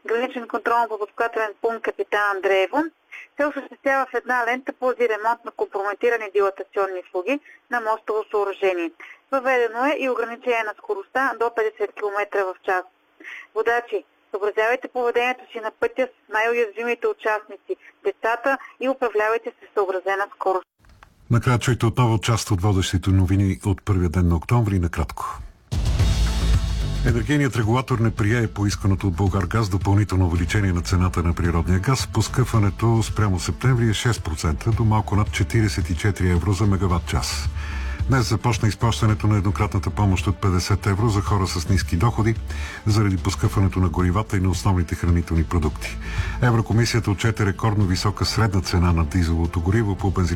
Граничен контролно-пропускателен пункт Капитан Андреево се осъществява в една лента поради ремонт на компрометирани дилатационни слуги на мостово съоръжение. Въведено е и ограничение на скоростта до 50 км в час. Водачи, съобразявайте поведението си на пътя с най-уязвимите участници, децата, и управлявайте се съобразена скорост. Накрая чуйте отново част от водещите новини от първия ден на октомври, накратко. Енергийният регулатор не прие поисканото от Булгаргаз допълнително увеличение на цената на природния газ. Поскъпването спрямо септември е 6% до малко над 44 евро за мегаватт час. Днес започна изплащането на еднократната помощ от 50 евро за хора с ниски доходи заради поскъпването на горивата и на основните хранителни продукти. Еврокомисията отчете рекордно висока средна цена на дизеловото гориво по бензин